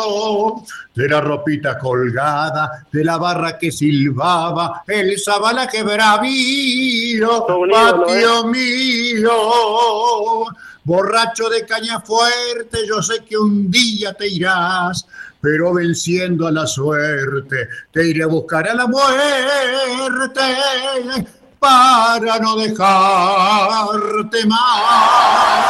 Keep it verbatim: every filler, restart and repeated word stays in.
de la ropita colgada, de la barra que silbaba, el sabalaje bravío, patio mío. Borracho de caña fuerte, yo sé que un día te irás, pero venciendo a la suerte, te iré a buscar a la muerte para no dejarte más.